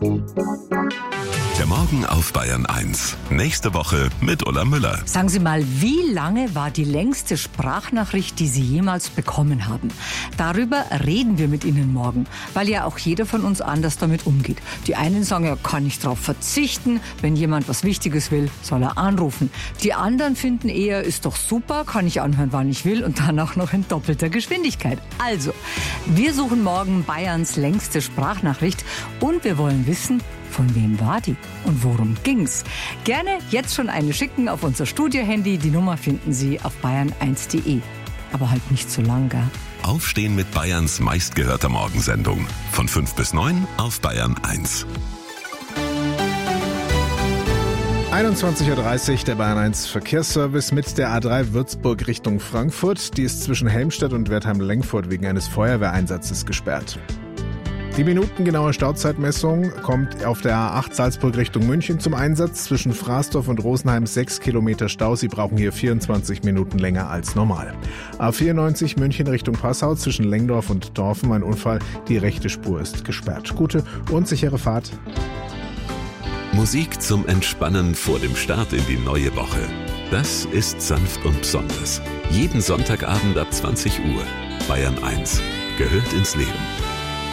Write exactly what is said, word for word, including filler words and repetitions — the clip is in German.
Der Morgen auf Bayern eins. Nächste Woche mit Ulla Müller. Sagen Sie mal, wie lange war die längste Sprachnachricht, die Sie jemals bekommen haben? Darüber reden wir mit Ihnen morgen, weil ja auch jeder von uns anders damit umgeht. Die einen sagen, ja, kann ich darauf verzichten, wenn jemand was Wichtiges will, soll er anrufen. Die anderen finden eher, ist doch super, kann ich anhören, wann ich will und dann auch noch in doppelter Geschwindigkeit. Also, wir suchen morgen Bayerns längste Sprachnachricht und wir wollen wissen, von wem war die und worum ging's? Gerne jetzt schon eine schicken auf unser Studio-Handy. Die Nummer finden Sie auf bayern eins punkt de. Aber halt nicht zu lang, gell? Aufstehen mit Bayerns meistgehörter Morgensendung. Von fünf bis neun auf Bayern eins. einundzwanzig Uhr dreißig, der Bayern eins Verkehrsservice mit der A drei Würzburg Richtung Frankfurt. Die ist zwischen Helmstedt und Wertheim-Lengfurt wegen eines Feuerwehreinsatzes gesperrt. Die minutengenaue Stauzeitmessung kommt auf der A acht Salzburg Richtung München zum Einsatz. Zwischen Fraßdorf und Rosenheim sechs Kilometer Stau. Sie brauchen hier vierundzwanzig Minuten länger als normal. A vierundneunzig München Richtung Passau zwischen Lengdorf und Dorfen ein Unfall. Die rechte Spur ist gesperrt. Gute und sichere Fahrt. Musik zum Entspannen vor dem Start in die neue Woche. Das ist sanft und besonders. Jeden Sonntagabend ab zwanzig Uhr. Bayern eins gehört ins Leben.